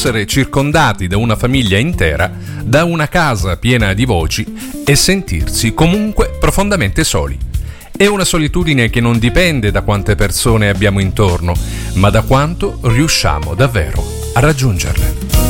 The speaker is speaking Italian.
essere circondati da una famiglia intera, da una casa piena di voci e sentirsi comunque profondamente soli. È una solitudine che non dipende da quante persone abbiamo intorno, ma da quanto riusciamo davvero a raggiungerle.